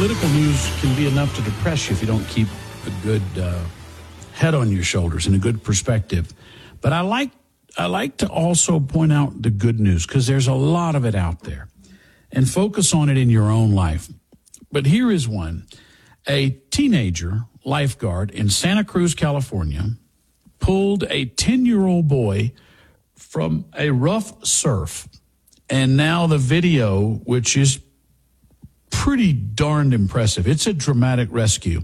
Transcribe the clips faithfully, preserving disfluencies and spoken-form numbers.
political news can be enough to depress you if you don't keep a good uh, head on your shoulders and a good perspective. But I like I like to also point out the good news, because there's a lot of it out there, and focus on it in your own life. But here is one. A teenager lifeguard in Santa Cruz, California, pulled a ten-year-old boy from a rough surf. And now the video, which is pretty darned impressive. It's a dramatic rescue.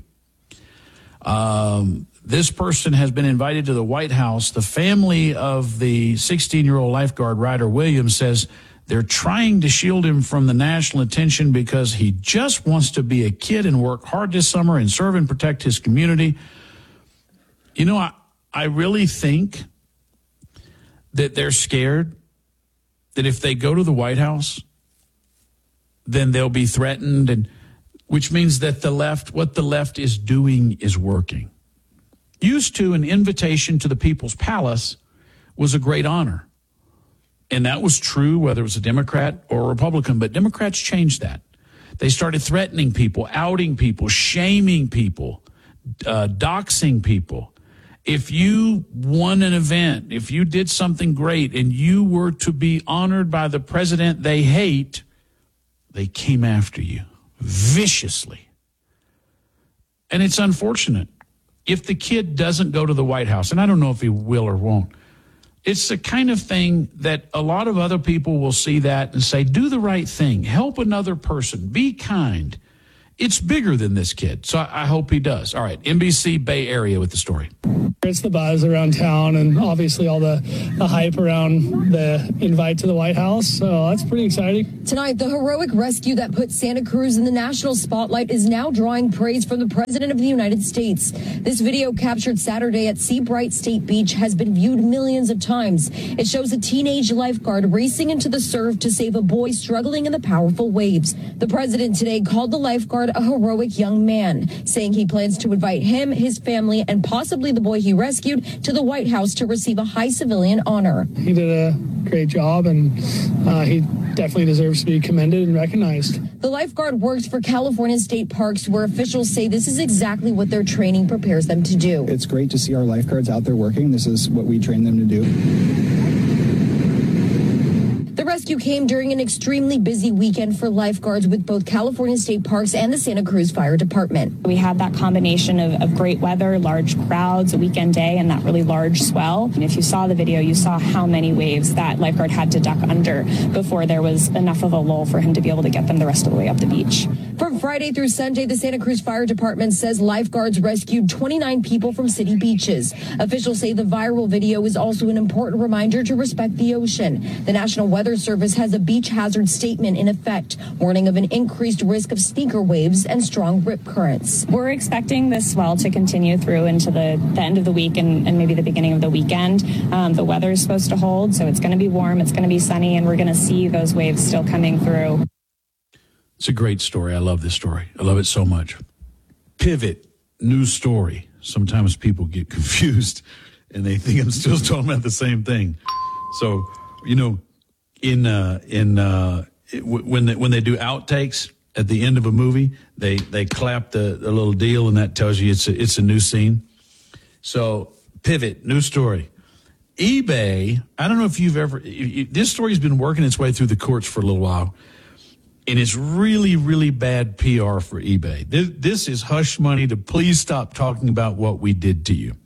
Um, this person has been invited to the White House. The family of the sixteen-year-old lifeguard, Ryder Williams, says they're trying to shield him from the national attention because he just wants to be a kid and work hard this summer and serve and protect his community. You know, I, I really think that they're scared that if they go to the White House, then they'll be threatened, and which means that the left, what the left is doing is working. Used to, an invitation to the People's Palace was a great honor. And that was true whether it was a Democrat or a Republican, but Democrats changed that. They started threatening people, outing people, shaming people, uh, doxing people. If you won an event, if you did something great and you were to be honored by the president they hate, they came after you viciously. And it's unfortunate. If the kid doesn't go to the White House, and I don't know if he will or won't, it's the kind of thing that a lot of other people will see that and say, do the right thing, help another person, be kind. It's bigger than this kid, so I hope he does. All right, N B C Bay Area with the story. It's the buzz around town and obviously all the, the hype around the invite to the White House. So that's pretty exciting. Tonight, the heroic rescue that put Santa Cruz in the national spotlight is now drawing praise from the President of the United States. This video captured Saturday at Seabright State Beach has been viewed millions of times. It shows a teenage lifeguard racing into the surf to save a boy struggling in the powerful waves. The president today called the lifeguard a heroic young man, saying he plans to invite him, his family, and possibly the boy he rescued to the White House to receive a high civilian honor. He did a great job, and uh, he definitely deserves to be commended and recognized. The lifeguard works for California State Parks, where officials say this is exactly what their training prepares them to do. It's great to see our lifeguards out there working. This is what we train them to do. The rescue came during an extremely busy weekend for lifeguards with both California State Parks and the Santa Cruz Fire Department. We had that combination of, of great weather, large crowds, a weekend day, and that really large swell. And if you saw the video, you saw how many waves that lifeguard had to duck under before there was enough of a lull for him to be able to get them the rest of the way up the beach. From Friday through Sunday, the Santa Cruz Fire Department says lifeguards rescued twenty-nine people from city beaches. Officials say the viral video is also an important reminder to respect the ocean. The National Weather Service has a beach hazard statement in effect, warning of an increased risk of sneaker waves and strong rip currents. We're expecting this swell to continue through into the, the end of the week and, and maybe the beginning of the weekend. Um, the weather is supposed to hold, so it's going to be warm, it's going to be sunny, and we're going to see those waves still coming through. It's a great story. I love this story. I love it so much. Pivot, news story. Sometimes people get confused and they think I'm still talking about the same thing. So, you know, in uh, in uh, it, when they, when they do outtakes at the end of a movie, they they clap the, the little deal, and that tells you it's a, it's a new scene. So, pivot, news story. eBay. I don't know if you've ever. You, this story's been working its way through the courts for a little while. And it's really, really bad P R for eBay. This, this is hush money to please stop talking about what we did to you.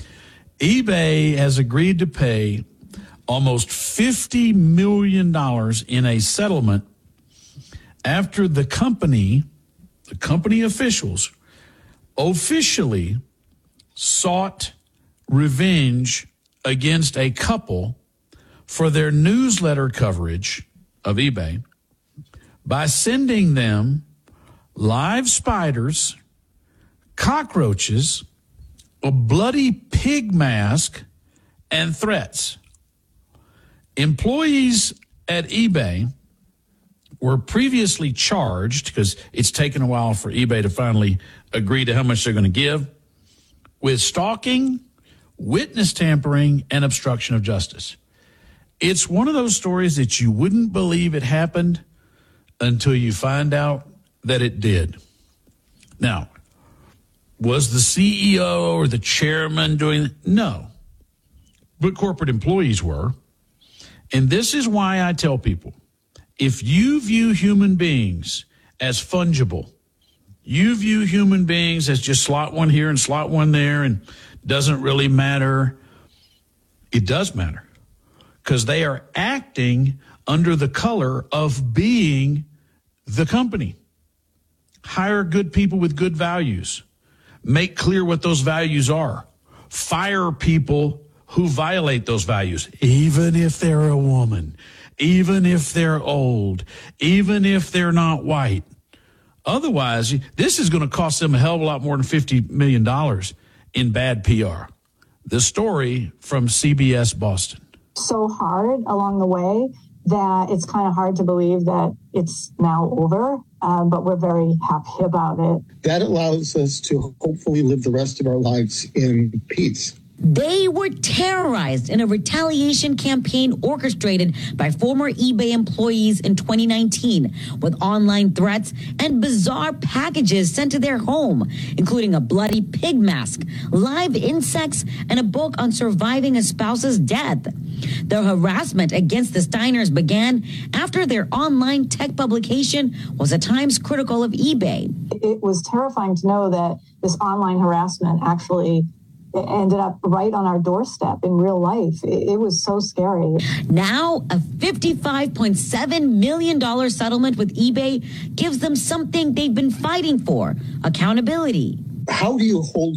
eBay has agreed to pay almost fifty million dollars in a settlement after the company, the company officials, officially sought revenge against a couple for their newsletter coverage of eBay by sending them live spiders, cockroaches, a bloody pig mask, and threats. Employees at eBay were previously charged, because it's taken a while for eBay to finally agree to how much they're going to give, with stalking, witness tampering, and obstruction of justice. It's one of those stories that you wouldn't believe it happened until you find out that it did. Now, was the C E O or the chairman doing it? No. But corporate employees were. And this is why I tell people, if you view human beings as fungible, you view human beings as just slot one here and slot one there and doesn't really matter, it does matter. Because they are acting under the color of being the company. Hire good people with good values. Make clear what those values are. Fire people who violate those values, even if they're a woman, even if they're old, even if they're not white. Otherwise, this is going to cost them a hell of a lot more than fifty million dollars in bad P R. The story from C B S Boston. So hard along the way that it's kind of hard to believe that it's now over, um, but we're very happy about it. That allows us to hopefully live the rest of our lives in peace. They were terrorized in a retaliation campaign orchestrated by former eBay employees in twenty nineteen, with online threats and bizarre packages sent to their home, including a bloody pig mask, live insects, and a book on surviving a spouse's death. The harassment against the Steiners began after their online tech publication was at times critical of eBay. It was terrifying to know that this online harassment actually ended up right on our doorstep in real life. It was so scary. Now, a fifty-five point seven million dollars settlement with eBay gives them something they've been fighting for: accountability. How do you hold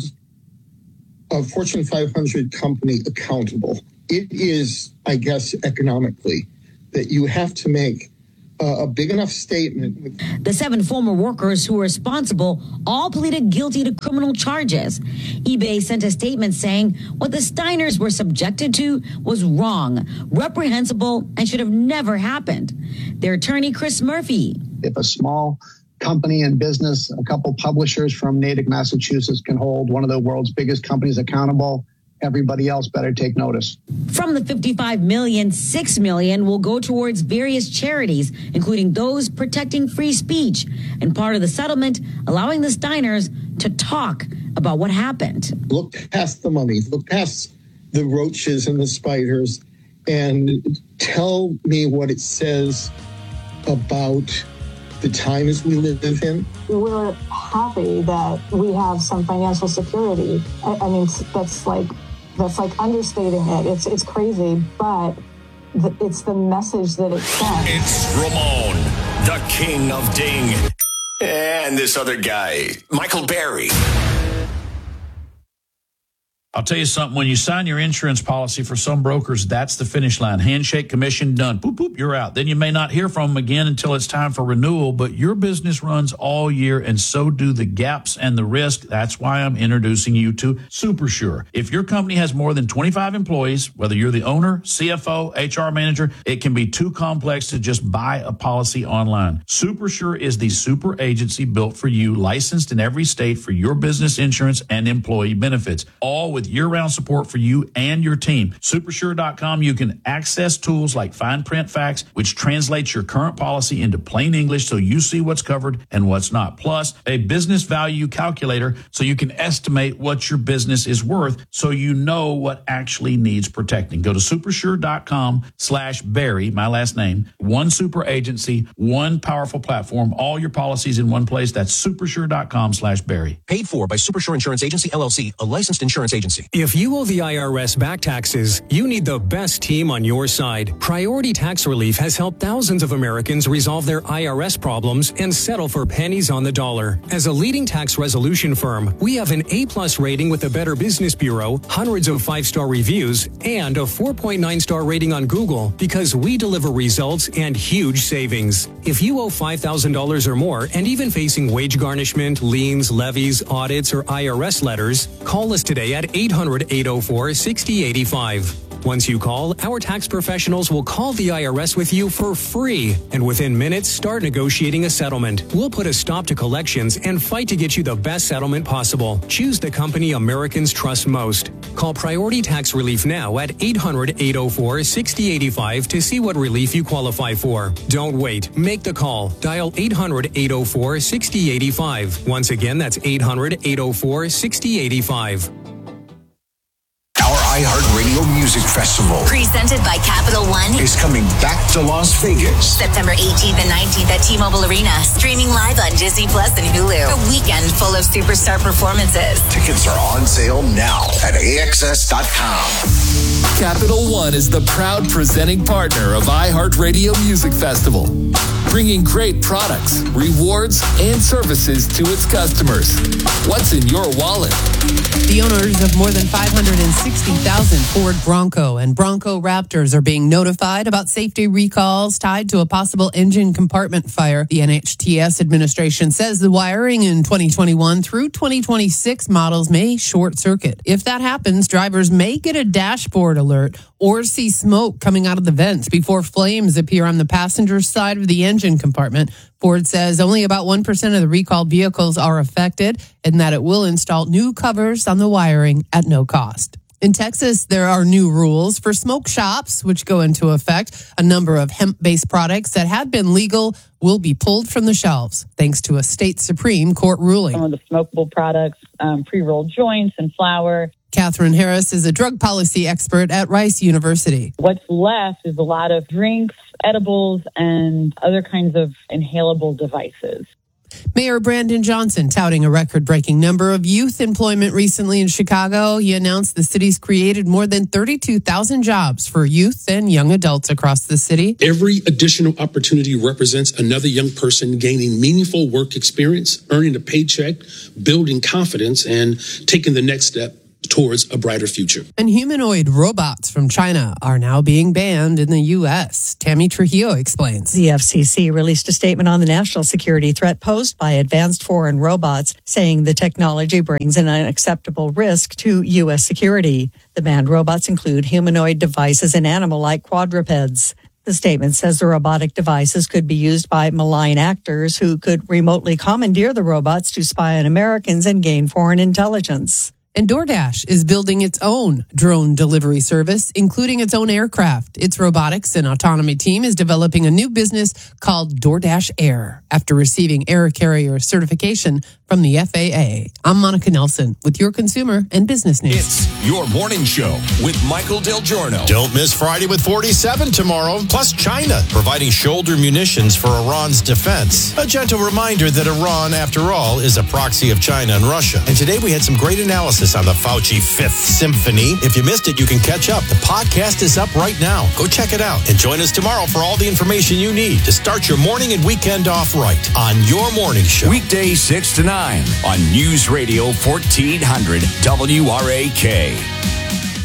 a Fortune five hundred company accountable? It is, I guess, economically, that you have to make Uh, a big enough statement. The seven former workers who were responsible all pleaded guilty to criminal charges. eBay sent a statement saying what the Steiners were subjected to was wrong, reprehensible, and should have never happened. Their attorney, Chris Murphy. If a small company and business, a couple publishers from Natick, Massachusetts, can hold one of the world's biggest companies accountable, everybody else better take notice. From the fifty-five million dollars, six million dollars will go towards various charities, including those protecting free speech, and part of the settlement allowing the Steiners to talk about what happened. Look past the money, look past the roaches and the spiders, and tell me what it says about the times we live in. We're happy that we have some financial security. I, I mean, that's like that's like understating it. It's it's crazy, but the, it's the message that it sends. It's Ramon, the king of ding, and this other guy, Michael Berry. I'll tell you something, when you sign your insurance policy for some brokers, that's the finish line. Handshake, commission, done. Boop, boop, you're out. Then you may not hear from them again until it's time for renewal, but your business runs all year, and so do the gaps and the risk. That's why I'm introducing you to SuperSure. If your company has more than twenty-five employees, whether you're the owner, C F O, H R manager, it can be too complex to just buy a policy online. SuperSure is the super agency built for you, licensed in every state for your business insurance and employee benefits, all with year-round support for you and your team. Supersure dot com, you can access tools like Fine Print Facts, which translates your current policy into plain English so you see what's covered and what's not. Plus, a business value calculator so you can estimate what your business is worth so you know what actually needs protecting. Go to supersure dot com slash Barry, my last name. One super agency, one powerful platform, all your policies in one place. That's supersure dot com slash Barry. Paid for by Supersure Insurance Agency, L L C, a licensed insurance agency. If you owe the I R S back taxes, you need the best team on your side. Priority Tax Relief has helped thousands of Americans resolve their I R S problems and settle for pennies on the dollar. As a leading tax resolution firm, we have an A-plus rating with the Better Business Bureau, hundreds of five-star reviews, and a four point nine star rating on Google because we deliver results and huge savings. If you owe five thousand dollars or more and even facing wage garnishment, liens, levies, audits, or I R S letters, call us today at eight hundred, eight oh four, six oh eight five. Once you call, our tax professionals will call the I R S with you for free, and within minutes, start negotiating a settlement. We'll put a stop to collections and fight to get you the best settlement possible. Choose the company Americans trust most. Call Priority Tax Relief now at eight hundred, eight oh four, six oh eight five to see what relief you qualify for. Don't wait. Make the call. Dial eight hundred, eight oh four, six oh eight five. Once again, that's eight hundred, eight oh four, six oh eight five. Our iHeartRadio Music Festival, presented by Capital One, is coming back to Las Vegas. September eighteenth and nineteenth at T-Mobile Arena. Streaming live on Disney Plus and Hulu. A weekend full of superstar performances. Tickets are on sale now at A X S dot com. Capital One is the proud presenting partner of iHeartRadio Music Festival, bringing great products, rewards, and services to its customers. What's in your wallet? The owners of more than five hundred sixty thousand Ford Bronco and Bronco Raptors are being notified about safety recalls tied to a possible engine compartment fire. The N H T S administration says the wiring in twenty twenty-one through twenty twenty-six models may short circuit. If that happens, drivers may get a dashboard alert or see smoke coming out of the vents before flames appear on the passenger side of the engine compartment. Ford says only about one percent of the recalled vehicles are affected and that it will install new covers on the wiring at no cost. In Texas, there are new rules for smoke shops, which go into effect. A number of hemp-based products that had been legal will be pulled from the shelves, thanks to a state Supreme Court ruling. Some of the smokable products, um, pre-rolled joints and flour. Catherine Harris is a drug policy expert at Rice University. What's left is a lot of drinks, edibles, and other kinds of inhalable devices. Mayor Brandon Johnson touting a record-breaking number of youth employment recently in Chicago. He announced the city's created more than thirty-two thousand jobs for youth and young adults across the city. Every additional opportunity represents another young person gaining meaningful work experience, earning a paycheck, building confidence, and taking the next step towards a brighter future. And humanoid robots from China are now being banned in the U S. Tammy Trujillo explains. The F C C released a statement on the national security threat posed by advanced foreign robots, saying the technology brings an unacceptable risk to U S security. The banned robots include humanoid devices and animal-like quadrupeds. The statement says the robotic devices could be used by malign actors who could remotely commandeer the robots to spy on Americans and gain foreign intelligence. And DoorDash is building its own drone delivery service, including its own aircraft. Its robotics and autonomy team is developing a new business called DoorDash Air after receiving air carrier certification from the F A A. I'm Monica Nelson with your consumer and business news. It's your morning show with Michael Del Giorno. Don't miss Friday with forty-seven tomorrow, plus China providing shoulder munitions for Iran's defense. A gentle reminder that Iran, after all, is a proxy of China and Russia. And today we had some great analysis on the Fauci Fifth Symphony. If you missed it, you can catch up. The podcast is up right now. Go check it out and join us tomorrow for all the information you need to start your morning and weekend off right on your morning show. Weekdays six to nine on News Radio fourteen hundred W R A K.